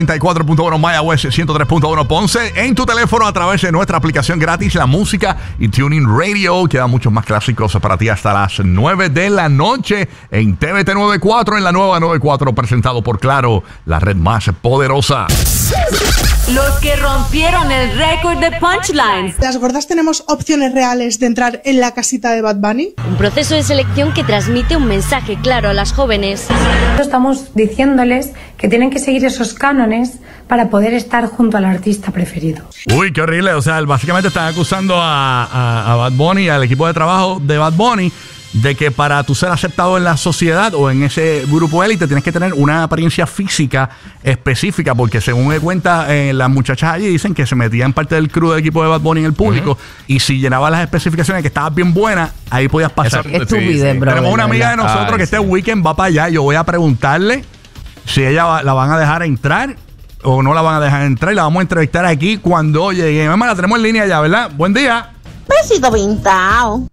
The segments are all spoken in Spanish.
94.1 Mayagüez, 103.1 Ponce, en tu teléfono a través de nuestra aplicación gratis, La Música y Tuning Radio. Quedan muchos más clásicos para ti hasta las 9 de la noche en TVT 94, en la nueva 94, presentado por Claro, la red más poderosa. Los que rompieron el récord de punchlines. ¿Las gordas tenemos opciones reales de entrar en la casita de Bad Bunny? Un proceso de selección que transmite un mensaje claro a las jóvenes. Estamos diciéndoles que tienen que seguir esos cánones para poder estar junto al artista preferido. Uy, qué horrible. O sea, básicamente están acusando a Bad Bunny, al equipo de trabajo de Bad Bunny, de que para tú ser aceptado en la sociedad o en ese grupo élite tienes que tener una apariencia física específica, porque según me cuenta las muchachas allí dicen que se metían parte del crew del equipo de Bad Bunny en el público y si llenabas las especificaciones que estabas bien buena, ahí podías pasar. Estupidez, bro. Tenemos una amiga de nosotros que este weekend va para allá. Yo voy a preguntarle si ella la van a dejar entrar o no la van a dejar entrar y la vamos a entrevistar aquí cuando llegue. Mamá, la tenemos en línea ya, ¿verdad? Buen día. Besito pintado.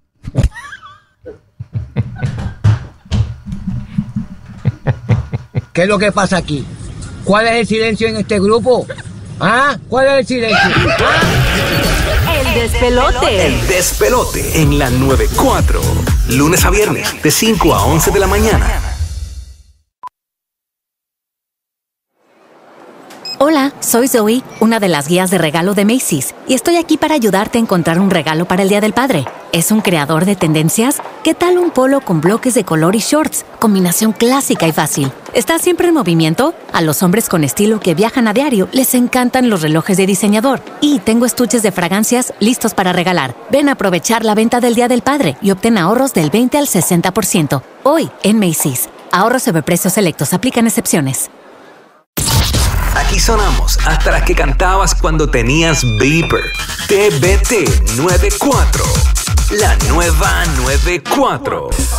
¿Qué es lo que pasa aquí? ¿Cuál es el silencio en este grupo? ¿Ah? ¿Cuál es el silencio? ¿Ah? El despelote. El despelote en la 94. Lunes a viernes, de 5 a 11 de la mañana. Hola, soy Zoe, una de las guías de regalo de Macy's, y estoy aquí para ayudarte a encontrar un regalo para el Día del Padre. ¿Es un creador de tendencias? ¿Qué tal un polo con bloques de color y shorts? Combinación clásica y fácil. ¿Está siempre en movimiento? A los hombres con estilo que viajan a diario les encantan los relojes de diseñador. Y tengo estuches de fragancias listos para regalar. Ven a aprovechar la venta del Día del Padre y obtén ahorros del 20 al 60%. Hoy en Macy's. Ahorros sobre precios selectos. Aplican excepciones. Aquí sonamos hasta las que cantabas cuando tenías beeper. TVT 94. La nueva 94.